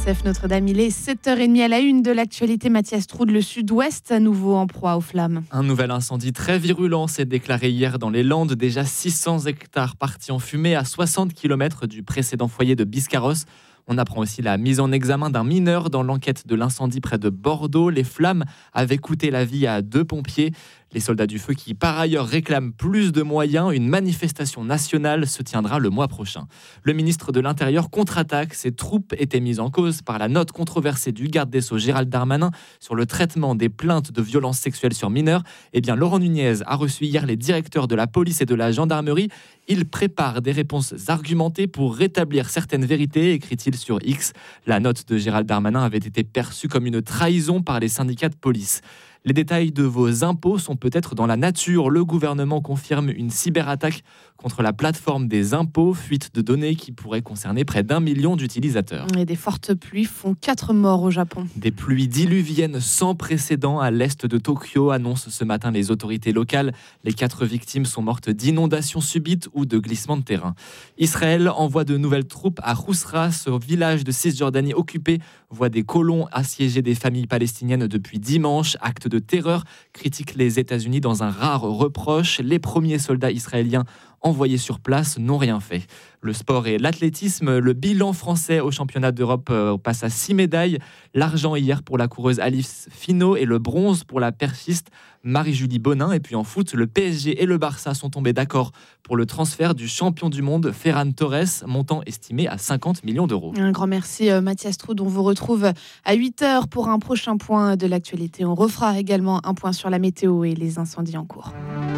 RCF Notre-Dame, il est 7h30 à la une de l'actualité. Mathias Troud, le sud-ouest à nouveau en proie aux flammes. Un nouvel incendie très virulent s'est déclaré hier dans les Landes. Déjà 600 hectares partis en fumée à 60 km du précédent foyer de Biscarrosse. On apprend aussi la mise en examen d'un mineur dans l'enquête de l'incendie près de Bordeaux. Les flammes avaient coûté la vie à 2 pompiers. Les soldats du feu qui, par ailleurs, réclament plus de moyens. Une manifestation nationale se tiendra le mois prochain. Le ministre de l'Intérieur contre-attaque. Ses troupes étaient mises en cause par la note controversée du garde des Sceaux Gérald Darmanin sur le traitement des plaintes de violences sexuelles sur mineurs. Eh bien, Laurent Nunez a reçu hier les directeurs de la police et de la gendarmerie. Il prépare des réponses argumentées pour rétablir certaines vérités, écrit-il sur X. La note de Gérald Darmanin avait été perçue comme une trahison par les syndicats de police. Les détails de vos impôts sont peut-être dans la nature. Le gouvernement confirme une cyberattaque contre la plateforme des impôts, fuite de données qui pourrait concerner près d'1 million d'utilisateurs. Et des fortes pluies font 4 morts au Japon. Des pluies diluviennes sans précédent à l'est de Tokyo, annoncent ce matin les autorités locales. Les 4 victimes sont mortes d'inondations subites ou de glissements de terrain. Israël envoie de nouvelles troupes à Rousra, ce village de Cisjordanie occupé voit des colons assiéger des familles palestiniennes depuis dimanche. Acte de terreur, critiquent les États-Unis dans un rare reproche. Les premiers soldats israéliens envoyés sur place n'ont rien fait. Le sport et l'athlétisme, le bilan français au championnat d'Europe passe à 6 médailles. L'argent hier pour la coureuse Alice Finot et le bronze pour la perchiste Marie-Julie Bonin. Et puis en foot, le PSG et le Barça sont tombés d'accord pour le transfert du champion du monde Ferran Torres, montant estimé à 50 millions d'euros. Un grand merci Mathias Troud. On vous retrouve à 8h pour un prochain point de l'actualité. On refera également un point sur la météo et les incendies en cours.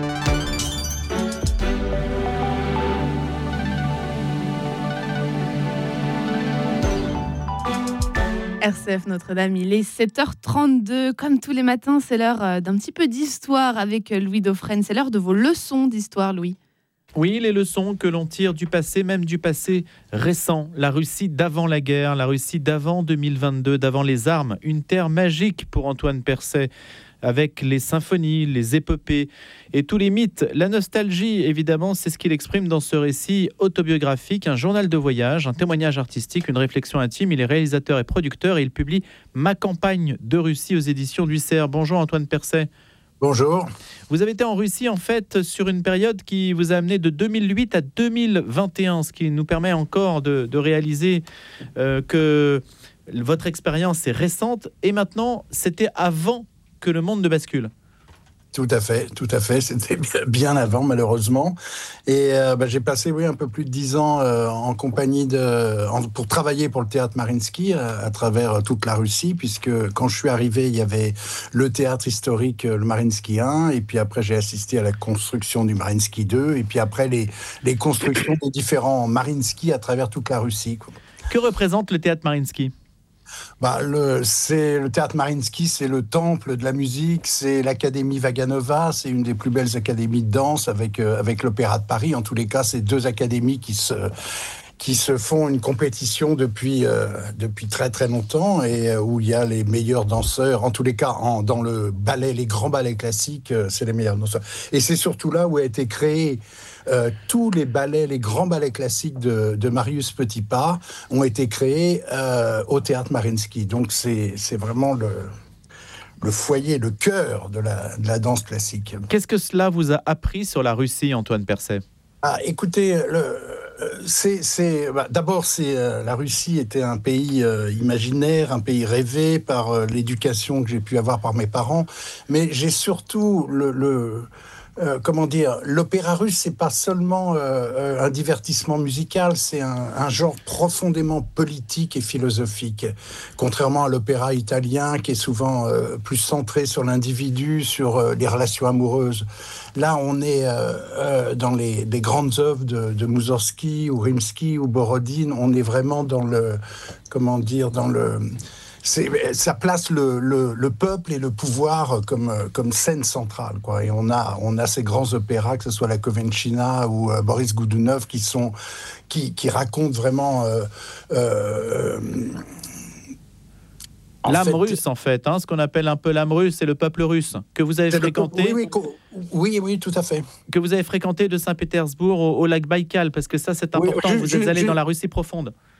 RCF Notre-Dame, il est 7h32. Comme tous les matins, c'est l'heure d'un petit peu d'histoire avec Louis Dauphren. C'est l'heure de vos leçons d'histoire, Louis. Oui, les leçons que l'on tire du passé, même du passé récent. La Russie d'avant la guerre, la Russie d'avant 2022, d'avant les armes. Une terre magique pour Antoine Percet, avec les symphonies, les épopées et tous les mythes. La nostalgie, évidemment, c'est ce qu'il exprime dans ce récit autobiographique, un journal de voyage, un témoignage artistique, une réflexion intime. Il est réalisateur et producteur et il publie Ma campagne de Russie aux éditions du Cerf. Bonjour Antoine Percet. Bonjour. Vous avez été en Russie, en fait, sur une période qui vous a amené de 2008 à 2021, ce qui nous permet encore de réaliser que votre expérience est récente. Et maintenant, c'était avant que le monde ne bascule. Tout à fait. C'était bien avant, malheureusement. Et j'ai passé un peu plus de 10 ans en compagnie pour travailler pour le théâtre Mariinsky à travers toute la Russie, puisque quand je suis arrivé, il y avait le théâtre historique, le Mariinsky 1, et puis après, j'ai assisté à la construction du Mariinsky 2, et puis après, les constructions des différents Mariinsky à travers toute la Russie. Que représente le théâtre Mariinsky ? Le théâtre Mariinsky, c'est le temple de la musique, c'est l'Académie Vaganova, c'est une des plus belles académies de danse avec l'Opéra de Paris. En tous les cas, c'est 2 académies qui se font une compétition depuis très très longtemps et où il y a les meilleurs danseurs. En tous les cas, dans le ballet, les grands ballets classiques, c'est les meilleurs danseurs. Et c'est surtout là où a été créé tous les ballets, les grands ballets classiques de Marius Petipa ont été créés au théâtre Mariinsky. Donc c'est vraiment le foyer, le cœur de la danse classique. Qu'est-ce que cela vous a appris sur la Russie, Antoine Percet ? Écoutez, d'abord, la Russie était un pays imaginaire, un pays rêvé par l'éducation que j'ai pu avoir par mes parents, mais j'ai surtout l'opéra russe, c'est pas seulement un divertissement musical, c'est un genre profondément politique et philosophique. Contrairement à l'opéra italien, qui est souvent plus centré sur l'individu, sur les relations amoureuses. Là, on est dans les grandes œuvres de Moussorgsky ou Rimsky ou Borodine. On est vraiment ça place le peuple et le pouvoir comme scène centrale, quoi. Et on a ces grands opéras, que ce soit la Kovenchina ou Boris Goudounov, qui racontent vraiment l'âme russe, en fait, ce qu'on appelle un peu l'âme russe, c'est le peuple russe que vous avez fréquenté. Oui, tout à fait. Que vous avez fréquenté de Saint-Pétersbourg au lac Baïkal, parce que ça, c'est important. Vous êtes allé dans la Russie profonde.